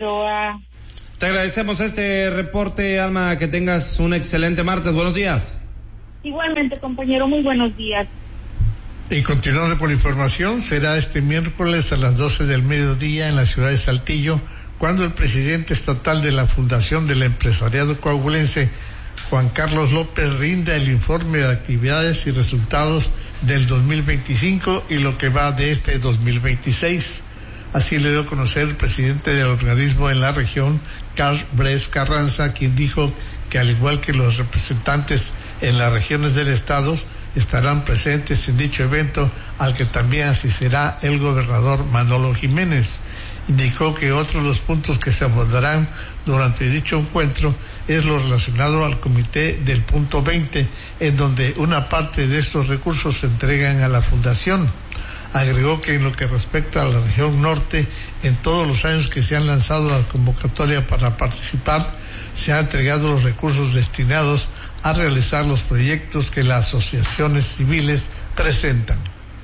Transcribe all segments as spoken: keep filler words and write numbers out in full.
Figueroa. Te agradecemos este reporte, Alma, que tengas un excelente martes. Buenos días. Igualmente, compañero, muy buenos días. Y continuando con la información, será este miércoles a las doce del mediodía en la ciudad de Saltillo, cuando el presidente estatal de la Fundación del Empresariado Coahuilense, Juan Carlos López, rinda el informe de actividades y resultados del dos mil veinticinco y lo que va de este dos mil veintiséis. Así le dio a conocer el presidente del organismo en la región, Carl Bres Carranza, quien dijo que al igual que los representantes en las regiones del estado, estarán presentes en dicho evento, al que también asistirá el gobernador Manolo Jiménez. Indicó que otro de los puntos que se abordarán durante dicho encuentro es lo relacionado al comité del punto veinte, en donde una parte de estos recursos se entregan a la fundación. Agregó que en lo que respecta a la región norte, en todos los años que se han lanzado la convocatoria para participar, se han entregado los recursos destinados a realizar los proyectos que las asociaciones civiles presentan.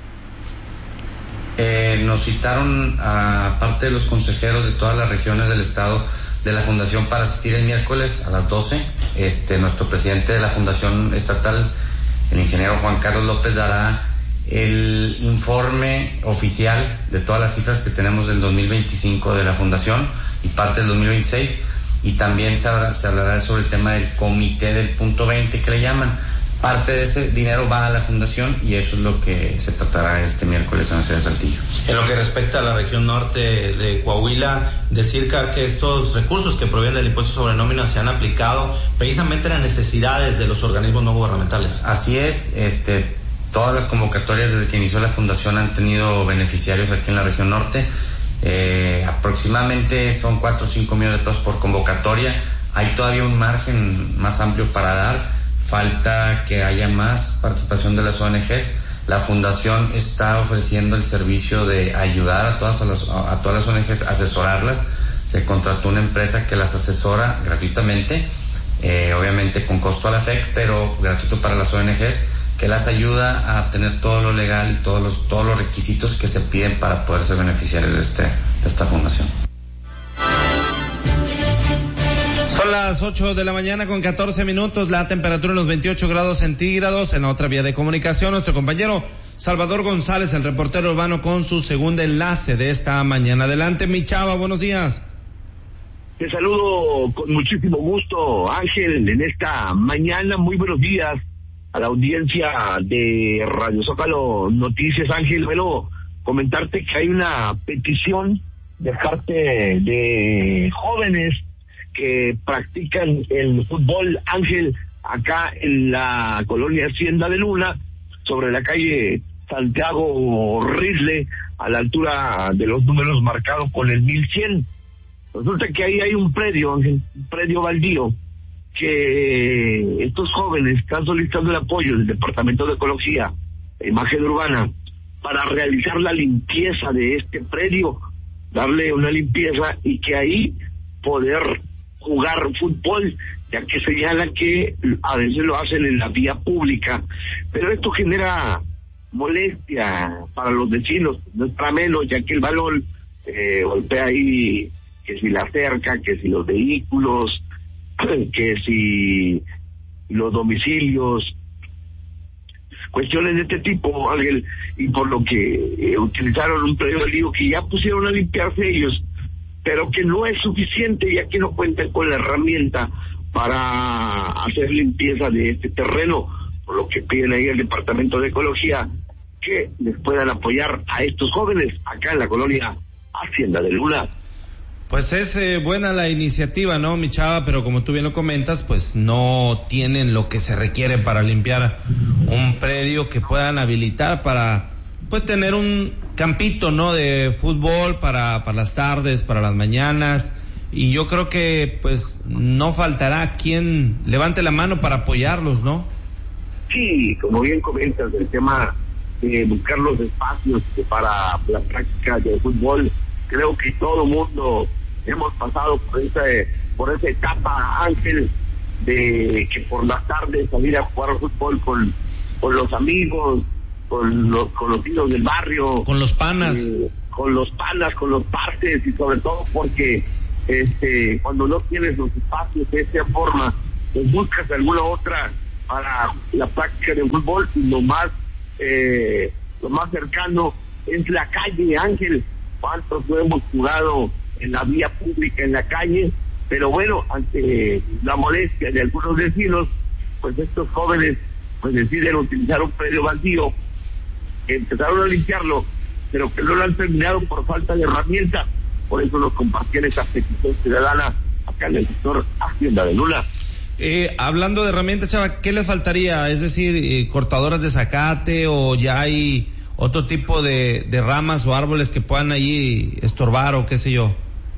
Eh, nos citaron a parte de los consejeros de todas las regiones del estado de la fundación para asistir el miércoles a las doce. Este, nuestro presidente de la fundación estatal, el ingeniero Juan Carlos López, dará el informe oficial de todas las cifras que tenemos del dos mil veinticinco de la fundación y parte del dos mil veintiséis, y también se hablará, se hablará sobre el tema del comité del punto veinte que le llaman. Parte de ese dinero va a la fundación y eso es lo que se tratará este miércoles en la ciudad de Saltillo. En lo que respecta a la región norte de Coahuila, decir que estos recursos que provienen del impuesto sobre nómina se han aplicado precisamente a las necesidades de los organismos no gubernamentales. Así es, este, todas las convocatorias desde que inició la fundación han tenido beneficiarios aquí en la región norte. Eh, aproximadamente son cuatro o cinco millones de pesos por convocatoria. Hay todavía un margen más amplio para dar. Falta que haya más participación de las O N Ges. La fundación está ofreciendo el servicio de ayudar a todas las, a todas las O N Ges, asesorarlas. Se contrató una empresa que las asesora gratuitamente, eh, obviamente con costo a la F E C, pero gratuito para las O N Ges, que las ayuda a tener todo lo legal y todos los, todos los requisitos que se piden para poder ser beneficiarios de, este, de esta fundación. Son las ocho de la mañana con catorce minutos, la temperatura en los veintiocho grados centígrados. En la otra vía de comunicación, nuestro compañero Salvador González, el reportero urbano, con su segundo enlace de esta mañana. Adelante, mi chava, buenos días. Te saludo con muchísimo gusto, Ángel, en esta mañana. Muy buenos días a la audiencia de Radio Zócalo Noticias. Ángel, bueno, comentarte que hay una petición de parte de jóvenes que practican el fútbol, Ángel, acá en la colonia Hacienda de Luna, sobre la calle Santiago Risle, a la altura de los números marcados con el mil cien. Resulta que ahí hay un predio, Ángel, un predio baldío, que estos jóvenes están solicitando el apoyo del Departamento de Ecología e Imagen Urbana para realizar la limpieza de este predio, darle una limpieza y que ahí poder jugar fútbol, ya que señala que a veces lo hacen en la vía pública, pero esto genera molestia para los vecinos, no es para menos, ya que el balón eh, golpea ahí, que si la cerca, que si los vehículos, que si los domicilios, cuestiones de este tipo, Ángel, y por lo que eh, utilizaron un predio baldío que ya pusieron a limpiarse ellos, pero que no es suficiente, ya que no cuentan con la herramienta para hacer limpieza de este terreno, por lo que piden ahí al Departamento de Ecología que les puedan apoyar a estos jóvenes acá en la colonia Hacienda de Luna. Pues es eh, buena la iniciativa, ¿no, mi chava? Pero como tú bien lo comentas, pues no tienen lo que se requiere para limpiar un predio que puedan habilitar para, pues, tener un campito, ¿no?, de fútbol para, para las tardes, para las mañanas. Y yo creo que, pues, no faltará quien levante la mano para apoyarlos, ¿no? Sí, como bien comentas, el tema de buscar los espacios para la práctica del fútbol, creo que todo mundo hemos pasado por esa, por esa etapa, Ángel, de que por las tardes salir a jugar fútbol con, con los amigos, con los conocidos del barrio, con los panas, eh, con los panas, con los partes, y sobre todo porque este, cuando no tienes los espacios de esta forma, pues buscas alguna otra para la práctica del fútbol, y lo más, eh, lo más cercano es la calle, Ángel. ¿Cuántos no hemos jugado en la vía pública, en la calle? Pero bueno, ante la molestia de algunos vecinos, pues estos jóvenes pues deciden utilizar un predio baldío, que empezaron a limpiarlo, pero que no lo han terminado por falta de herramientas. Por eso nos compartían esta petición ciudadana acá en el sector Hacienda de Lula. Eh, hablando de herramientas, Chava, ¿qué les faltaría? Es decir, eh, cortadoras de zacate, o ya hay otro tipo de, de ramas o árboles que puedan allí estorbar, o qué sé yo.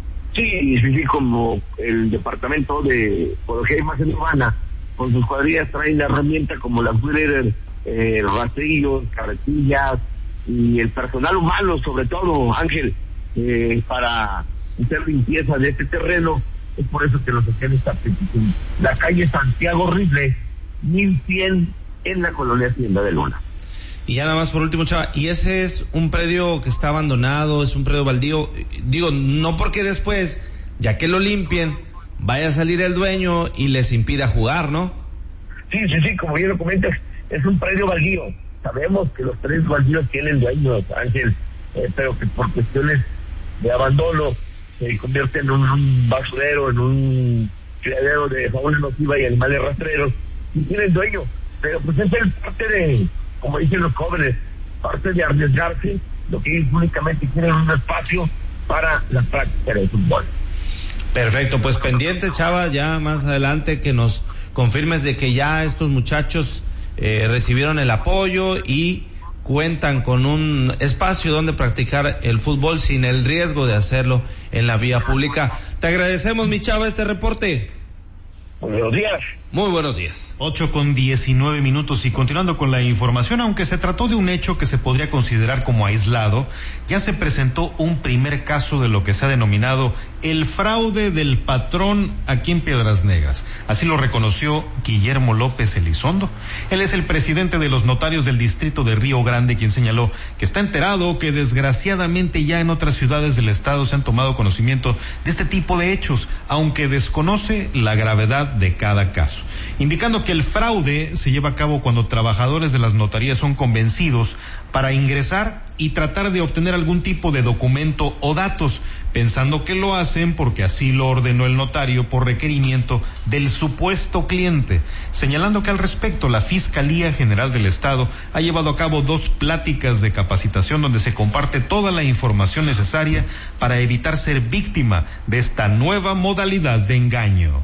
Sí, sí, sí, como el departamento de ecología y imagen urbana, con sus cuadrillas traen la herramienta como las Weeder, eh, rastrillos, carretillas, y el personal humano, sobre todo, Ángel, eh, para hacer limpieza de este terreno. Es por eso que nos hacían esta petición. La calle Santiago Rible, mil cien, en la colonia Hacienda de Luna. Y ya nada más por último, Chava, ¿y ese es un predio que está abandonado, es un predio baldío? Digo, no porque después, ya que lo limpien, vaya a salir el dueño y les impida jugar, ¿no? Sí, sí, sí, como bien lo comentas, es un predio baldío. Sabemos que los predios baldíos tienen dueños, Ángel, eh, pero que por cuestiones de abandono se convierte en un, un basurero, en un criadero de fauna nociva y animales rastreros, y tienen dueño. Pero pues es el parte de, como dicen los jóvenes, parte de arriesgarse, lo que ellos únicamente quieren un espacio para la práctica del fútbol. Perfecto, pues pendientes, Chava, ya más adelante que nos confirmes de que ya estos muchachos eh, recibieron el apoyo y cuentan con un espacio donde practicar el fútbol sin el riesgo de hacerlo en la vía pública. Te agradecemos, mi Chava, este reporte. Buenos días. Muy buenos días. Ocho con diecinueve minutos, y continuando con la información, aunque se trató de un hecho que se podría considerar como aislado, ya se presentó un primer caso de lo que se ha denominado el fraude del patrón aquí en Piedras Negras. Así lo reconoció Guillermo López Elizondo. Él es el presidente de los notarios del distrito de Río Grande, quien señaló que está enterado que desgraciadamente ya en otras ciudades del estado se han tomado conocimiento de este tipo de hechos, aunque desconoce la gravedad de cada caso, indicando que el fraude se lleva a cabo cuando trabajadores de las notarías son convencidos para ingresar y tratar de obtener algún tipo de documento o datos, pensando que lo hacen porque así lo ordenó el notario por requerimiento del supuesto cliente, señalando que al respecto la Fiscalía General del Estado ha llevado a cabo dos pláticas de capacitación donde se comparte toda la información necesaria para evitar ser víctima de esta nueva modalidad de engaño.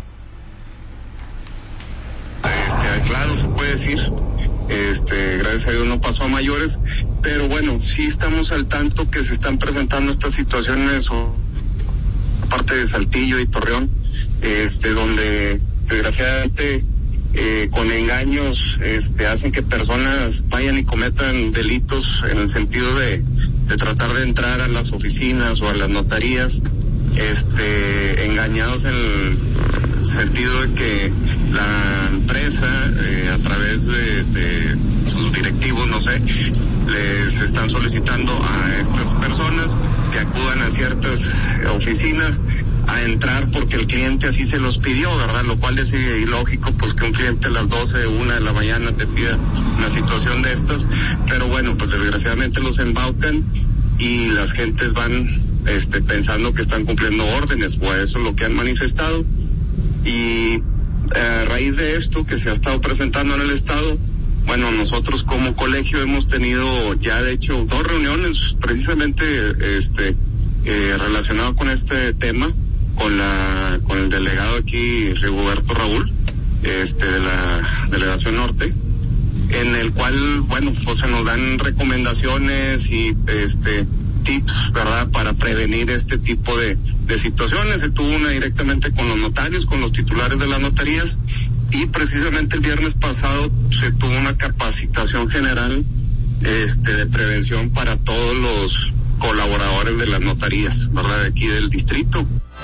Este, aislado se puede decir, este, gracias a Dios no pasó a mayores, pero bueno, sí estamos al tanto que se están presentando estas situaciones, o parte de Saltillo y Torreón, este, donde desgraciadamente eh, con engaños este, hacen que personas vayan y cometan delitos en el sentido de, de tratar de entrar a las oficinas o a las notarías, este, engañados en el sentido de que la empresa eh, a través de, de sus directivos, no sé, les están solicitando a estas personas que acudan a ciertas oficinas a entrar porque el cliente así se los pidió, ¿verdad? Lo cual es ilógico, pues que un cliente a las doce, una de la mañana te pida una situación de estas, pero bueno, pues desgraciadamente los embaucan y las gentes van este, pensando que están cumpliendo órdenes, o eso es lo que han manifestado. Y a raíz de esto que se ha estado presentando en el estado, bueno, nosotros como colegio hemos tenido ya de hecho dos reuniones precisamente este eh, relacionado con este tema con la con el delegado aquí, Rigoberto Raúl, este de la Delegación Norte, en el cual, bueno, pues se nos dan recomendaciones y este tips, ¿verdad?, para prevenir este tipo de, de situaciones. Se tuvo una directamente con los notarios, con los titulares de las notarías, y precisamente el viernes pasado se tuvo una capacitación general este de prevención para todos los colaboradores de las notarías, ¿verdad?, de aquí del distrito.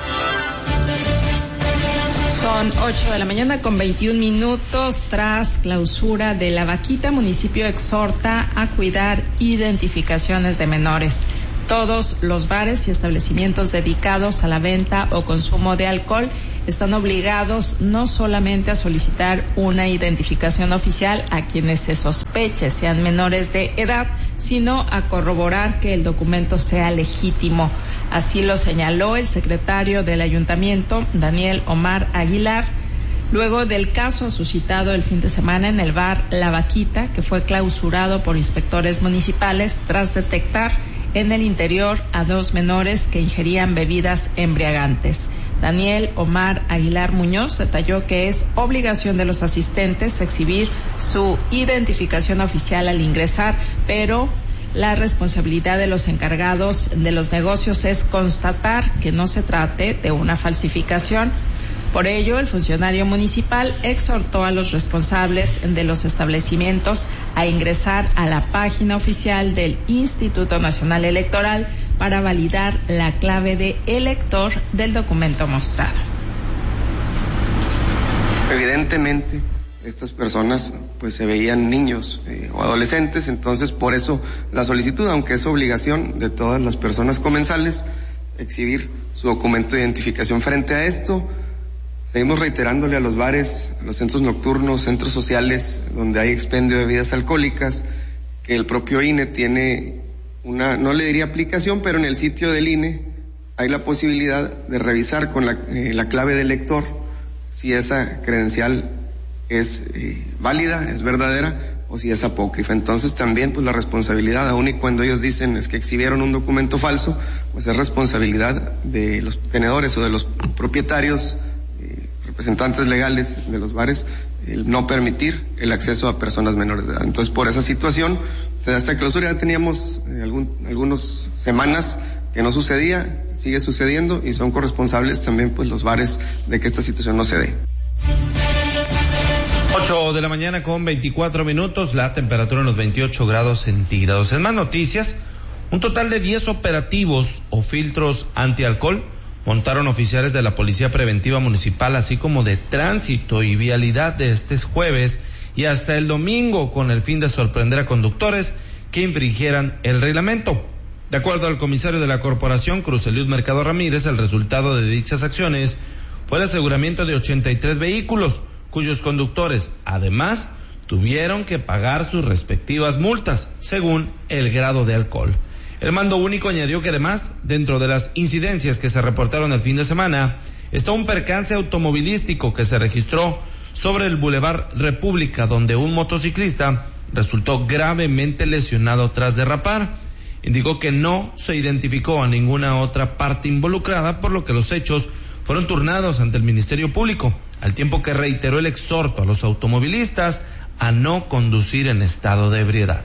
Son ocho de la mañana con veintiún minutos. Tras clausura de La Vaquita, municipio exhorta a cuidar identificaciones de menores. Todos los bares y establecimientos dedicados a la venta o consumo de alcohol están obligados no solamente a solicitar una identificación oficial a quienes se sospeche sean menores de edad, sino a corroborar que el documento sea legítimo. Así lo señaló el secretario del Ayuntamiento, Daniel Omar Aguilar, luego del caso suscitado el fin de semana en el bar La Vaquita, que fue clausurado por inspectores municipales tras detectar en el interior a dos menores que ingerían bebidas embriagantes. Daniel Omar Aguilar Muñoz detalló que es obligación de los asistentes exhibir su identificación oficial al ingresar, pero la responsabilidad de los encargados de los negocios es constatar que no se trate de una falsificación. Por ello, el funcionario municipal exhortó a los responsables de los establecimientos a ingresar a la página oficial del Instituto Nacional Electoral para validar la clave de elector del documento mostrado. Evidentemente, estas personas pues se veían niños eh, o adolescentes, entonces por eso la solicitud, aunque es obligación de todas las personas comensales exhibir su documento de identificación. Frente a esto, seguimos reiterándole a los bares, a los centros nocturnos, centros sociales donde hay expendio de bebidas alcohólicas, que el propio I N E tiene una, no le diría aplicación, pero en el sitio del I N E hay la posibilidad de revisar con la, eh, la clave del lector si esa credencial es eh, válida, es verdadera, o si es apócrifa. Entonces también pues la responsabilidad, aun y cuando ellos dicen es que exhibieron un documento falso, pues es responsabilidad de los tenedores o de los propietarios, eh, representantes legales de los bares, el no permitir el acceso a personas menores de edad. Entonces por esa situación, desde esta clausura ya teníamos eh, algún, algunas semanas que no sucedía, sigue sucediendo y son corresponsables también pues los bares de que esta situación no se dé. ocho de la mañana con veinticuatro minutos, la temperatura en los veintiocho grados centígrados. En más noticias, un total de diez operativos o filtros antialcohol montaron oficiales de la Policía Preventiva Municipal, así como de Tránsito y Vialidad de este jueves y hasta el domingo, con el fin de sorprender a conductores que infringieran el reglamento. De acuerdo al comisario de la corporación, Cruz Eliud Mercado Ramírez, el resultado de dichas acciones fue el aseguramiento de ochenta y tres vehículos, cuyos conductores, además, tuvieron que pagar sus respectivas multas, según el grado de alcohol. El mando único añadió que además, dentro de las incidencias que se reportaron el fin de semana, está un percance automovilístico que se registró sobre el Boulevard República, donde un motociclista resultó gravemente lesionado tras derrapar. Indicó que no se identificó a ninguna otra parte involucrada, por lo que los hechos fueron turnados ante el Ministerio Público, al tiempo que reiteró el exhorto a los automovilistas a no conducir en estado de ebriedad.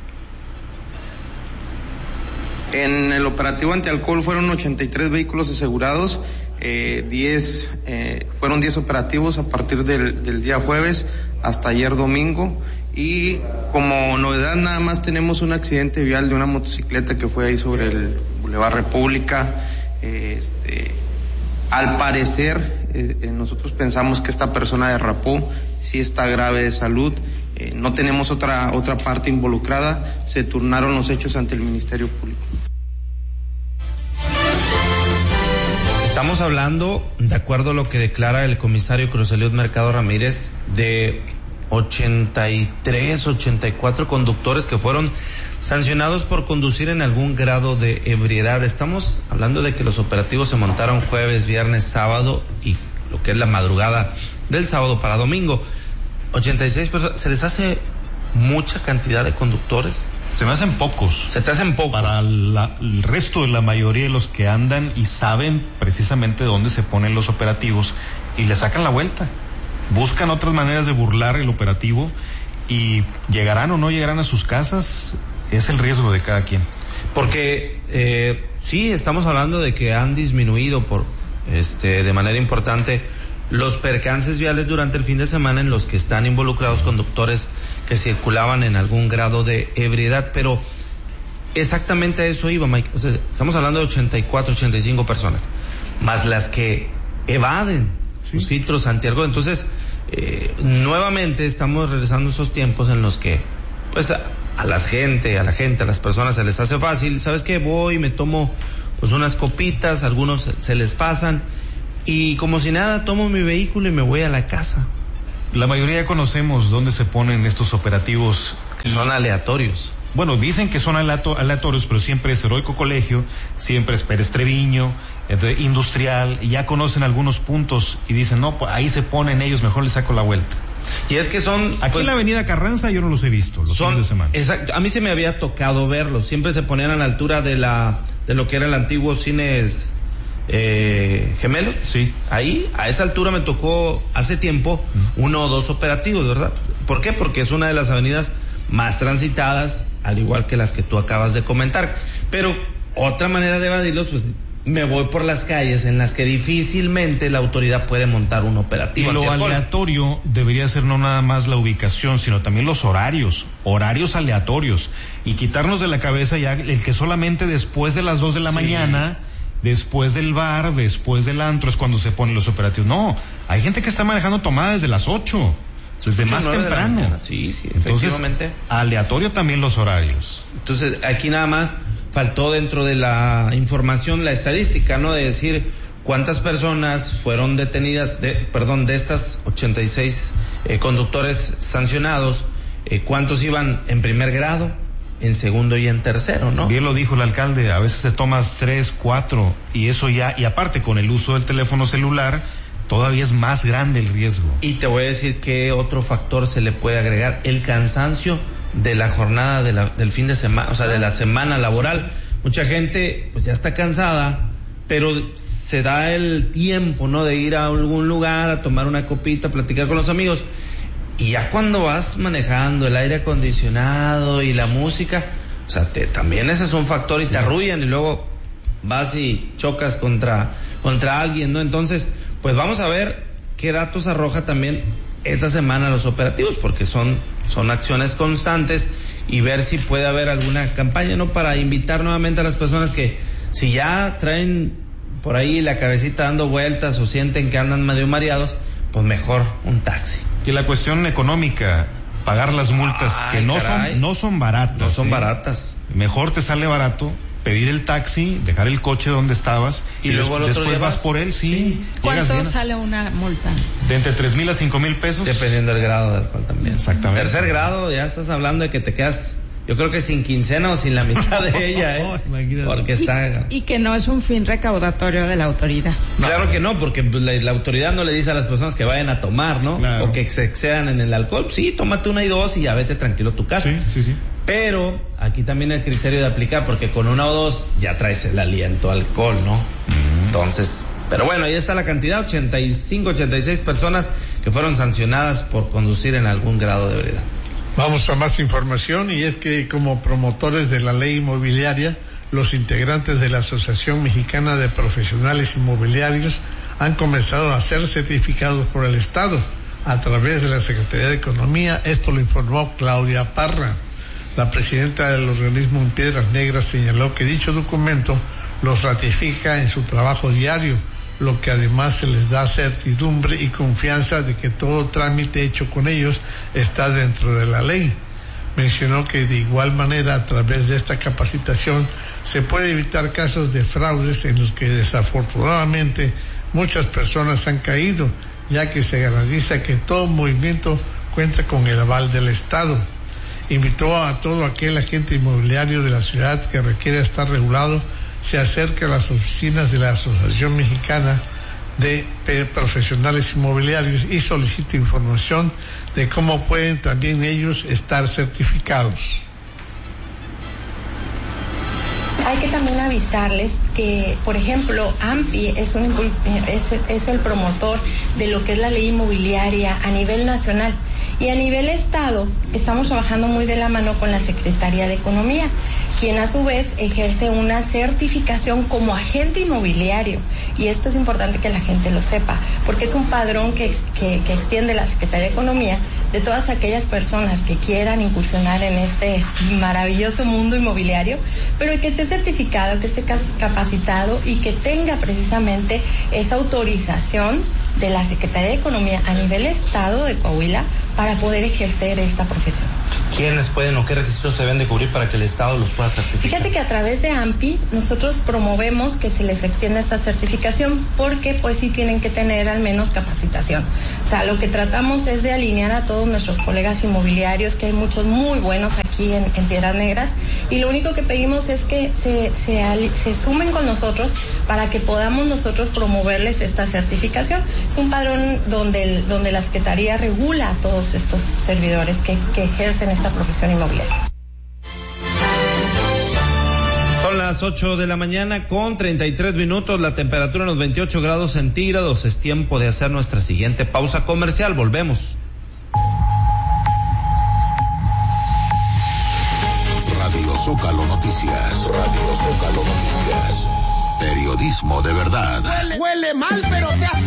En el operativo antialcohol fueron ochenta y tres vehículos asegurados, eh, diez, eh, fueron diez operativos a partir del, del día jueves hasta ayer domingo, y como novedad nada más tenemos un accidente vial de una motocicleta que fue ahí sobre el Boulevard República. Eh, este, al parecer eh, nosotros pensamos que esta persona derrapó, sí está grave de salud, eh, no tenemos otra otra parte involucrada, se turnaron los hechos ante el Ministerio Público. Estamos hablando, de acuerdo a lo que declara el comisario Cruz Eliud Mercado Ramírez, de ochenta y tres, ochenta y cuatro conductores que fueron sancionados por conducir en algún grado de ebriedad. Estamos hablando de que los operativos se montaron jueves, viernes, sábado y lo que es la madrugada del sábado para domingo. ochenta y seis personas, ¿se les hace mucha cantidad de conductores? Se me hacen pocos. Se te hacen pocos. Para la, el resto de la mayoría de los que andan y saben precisamente dónde se ponen los operativos y le sacan la vuelta. Buscan otras maneras de burlar el operativo y llegarán o no llegarán a sus casas, es el riesgo de cada quien. Porque eh, sí, estamos hablando de que han disminuido por este de manera importante los percances viales durante el fin de semana en los que están involucrados conductores que circulaban en algún grado de ebriedad, pero exactamente a eso iba, Mike. O sea, estamos hablando de ochenta y cuatro, ochenta y cinco personas, más las que evaden sí. los filtros antialcohol. Entonces, eh, nuevamente estamos regresando a esos tiempos en los que, pues, a la gente, a la gente, a las personas se les hace fácil. ¿Sabes qué? Voy, me tomo pues unas copitas, algunos se les pasan y como si nada tomo mi vehículo y me voy a la casa. La mayoría ya conocemos dónde se ponen estos operativos. Que son aleatorios. Bueno, dicen que son aleatorios, pero siempre es Heroico Colegio, siempre es Pérez Treviño, entonces, Industrial, y ya conocen algunos puntos y dicen, no, pues ahí se ponen ellos, mejor les saco la vuelta. Y es que son... Aquí pues, en la avenida Carranza yo no los he visto, los son, fines de semana. Exacto, a mí se me había tocado verlos, siempre se ponían a la altura de la de lo que era el antiguo Cines eh, Gemelos. Sí. Ahí, a esa altura me tocó hace tiempo uno o dos operativos, ¿verdad? ¿Por qué? Porque es una de las avenidas más transitadas, al igual que las que tú acabas de comentar. Pero otra manera de evadirlos, pues me voy por las calles en las que difícilmente la autoridad puede montar un operativo. Y lo antialcohol. aleatorio debería ser no nada más la ubicación, sino también los horarios, horarios aleatorios, y quitarnos de la cabeza ya el que solamente después de las dos de la sí. mañana, después del bar, después del antro es cuando se ponen los operativos. No, hay gente que está manejando tomada desde las ocho. Desde más temprano. De sí, sí, Entonces, efectivamente. Aleatorio también los horarios. Entonces, aquí nada más faltó dentro de la información la estadística, ¿no? De decir cuántas personas fueron detenidas, de, perdón, de estas ochenta y seis eh, conductores sancionados, eh, cuántos iban en primer grado, en segundo y en tercero, ¿no? Bien lo dijo el alcalde, a veces te tomas tres, cuatro, y eso ya, y aparte con el uso del teléfono celular, todavía es más grande el riesgo. Y te voy a decir que otro factor se le puede agregar, el cansancio de la jornada de la, del fin de semana, o sea, de la semana laboral. Mucha gente pues ya está cansada, pero se da el tiempo, ¿no? De ir a algún lugar, a tomar una copita, platicar con los amigos. Y ya cuando vas manejando el aire acondicionado y la música, o sea, te, también ese es un factor y te arrullan y luego vas y chocas contra, contra alguien, ¿no? Entonces, pues vamos a ver qué datos arroja también esta semana los operativos, porque son, son acciones constantes y ver si puede haber alguna campaña, ¿no? Para invitar nuevamente a las personas que si ya traen por ahí la cabecita dando vueltas o sienten que andan medio mareados, pues mejor un taxi. Y la cuestión económica, pagar las multas Ay, que no caray. son, no son baratas. No son ¿eh? baratas. Mejor te sale barato pedir el taxi, dejar el coche donde estabas y, y luego des, después vas por él, sí. sí. ¿Cuánto sale una multa? De entre tres mil a cinco mil pesos. Dependiendo del grado de alcohol también. Exactamente. Tercer grado, ya estás hablando de que te quedas, yo creo que sin quincena o sin la mitad de ella, ¿eh? oh, porque está... Y, y que no es un fin recaudatorio de la autoridad. No. Claro que no, porque la, la autoridad no le dice a las personas que vayan a tomar, ¿no? Claro. O que se excedan en el alcohol. Sí, tómate una y dos y ya vete tranquilo a tu casa. Sí, sí, sí. Pero aquí también el criterio de aplicar, porque con una o dos ya traes el aliento alcohol, ¿no? Mm. Entonces, pero bueno, ahí está la cantidad, ochenta y cinco, ochenta y seis personas que fueron sancionadas por conducir en algún grado de ebriedad. Vamos a más información, y es que como promotores de la ley inmobiliaria, los integrantes de la Asociación Mexicana de Profesionales Inmobiliarios han comenzado a ser certificados por el Estado a través de la Secretaría de Economía. Esto lo informó Claudia Parra. La presidenta del organismo en Piedras Negras señaló que dicho documento los ratifica en su trabajo diario, lo que además se les da certidumbre y confianza de que todo trámite hecho con ellos está dentro de la ley. Mencionó que de igual manera, a través de esta capacitación se puede evitar casos de fraudes en los que desafortunadamente muchas personas han caído, ya que se garantiza que todo movimiento cuenta con el aval del Estado. Invitó a todo aquel agente inmobiliario de la ciudad que requiera estar regulado se acerque a las oficinas de la Asociación Mexicana de Profesionales Inmobiliarios y solicite información de cómo pueden también ellos estar certificados. Hay que también avisarles que, por ejemplo, AMPI es, un, es, es el promotor de lo que es la ley inmobiliaria a nivel nacional. Y a nivel Estado estamos trabajando muy de la mano con la Secretaría de Economía, quien a su vez ejerce una certificación como agente inmobiliario. Y esto es importante que la gente lo sepa, porque es un padrón que, que, que extiende la Secretaría de Economía de todas aquellas personas que quieran incursionar en este maravilloso mundo inmobiliario, pero que esté certificado, que esté capacitado y que tenga precisamente esa autorización de la Secretaría de Economía a nivel Estado de Coahuila para poder ejercer esta profesión. ¿quiénes pueden o qué requisitos se deben de cubrir para que el Estado los pueda certificar? Fíjate que a través de AMPI nosotros promovemos que se les extienda esta certificación porque pues sí tienen que tener al menos capacitación. O sea, lo que tratamos es de alinear a todos nuestros colegas inmobiliarios, que hay muchos muy buenos aquí en, en Piedras Negras, y lo único que pedimos es que se, se, se sumen con nosotros para que podamos nosotros promoverles esta certificación. Es un padrón donde, el, donde la Secretaría regula a todos estos servidores que, que ejercen esta profesión inmobiliaria. Son las ocho de la mañana con treinta y tres minutos, la temperatura en los veintiocho grados centígrados. Es tiempo de hacer nuestra siguiente pausa comercial. Volvemos. Radio Zócalo Noticias. Radio Zócalo Noticias. Periodismo de verdad. Huele, huele mal, pero te hace